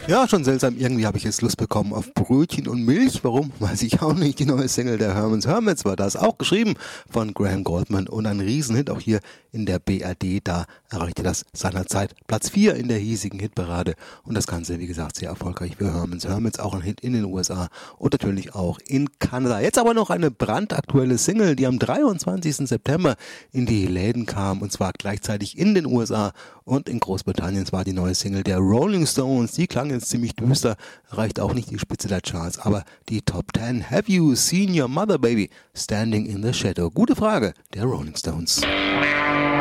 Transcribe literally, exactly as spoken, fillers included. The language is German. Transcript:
Ja, schon seltsam. Irgendwie habe ich jetzt Lust bekommen auf Brötchen und Milch. Warum? Weiß ich auch nicht. Die neue Single der Herman's Hermits war das. Auch geschrieben von Graham Goldman und ein Riesenhit auch hier in der B R D. Da erreichte das seinerzeit Platz vier in der hiesigen Hitparade. Und das Ganze, wie gesagt, sehr erfolgreich für Herman's Hermits. Auch ein Hit in den U S A und natürlich auch in Kanada. Jetzt aber noch eine brandaktuelle Single, die am dreiundzwanzigsten September in die Läden kam. Und zwar gleichzeitig in den U S A und in Großbritannien. Es war die neue Single der Rolling Stones. Die klang jetzt ziemlich düster, erreicht auch nicht die Spitze der Charts, aber die Top Ten. Have you seen your mother, baby, standing in the shadow? Gute Frage der Rolling Stones.